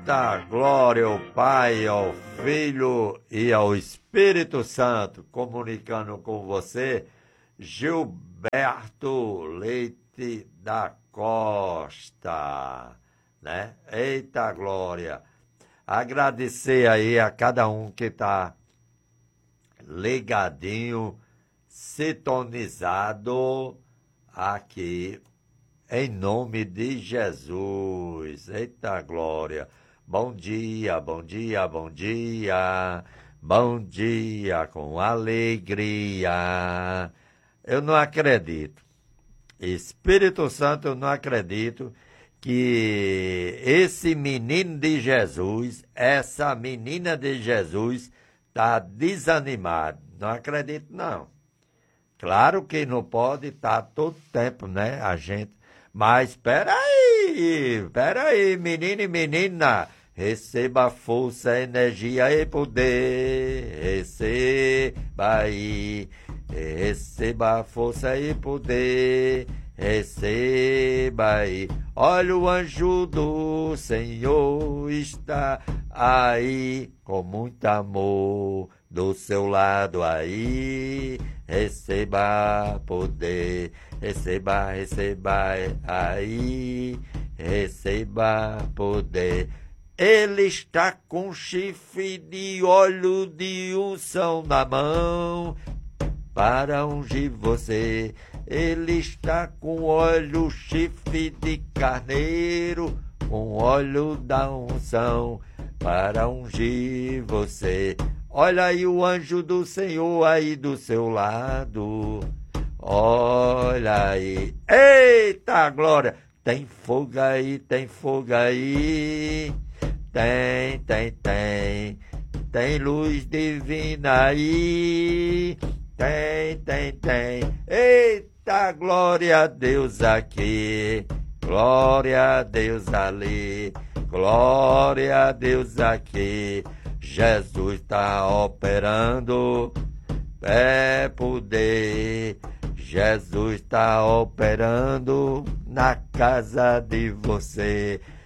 Da glória ao Pai, ao Filho e ao Espírito Santo, comunicando com você, Gilberto Leite da Costa, né? Eita glória! Agradecer aí a cada um que está ligadinho, sintonizado aqui, em nome de Jesus. Eita glória! Bom dia, bom dia, bom dia, bom dia com alegria. Eu não acredito, Espírito Santo, eu não acredito que esse menino de Jesus, essa menina de Jesus, está desanimado. Não acredito, não. Claro que não pode estar todo tempo, né, a gente. Mas peraí, menino e menina, receba força, energia e poder, receba força e poder, receba aí. Olha, o anjo do Senhor está aí, com muito amor, do seu lado aí, receba poder, receba aí, receba poder. Ele está com chifre de óleo de unção na mão, para ungir você. Ele está com óleo, chifre de carneiro, com óleo da unção, para ungir você. Olha aí o anjo do Senhor aí do seu lado. Olha aí. Eita glória! Tem fogo aí, tem fogo aí. Tem luz divina aí. Tem. Eita, glória a Deus aqui. Glória a Deus ali. Glória a Deus aqui. Jesus está operando, é poder. Jesus está operando na casa de você.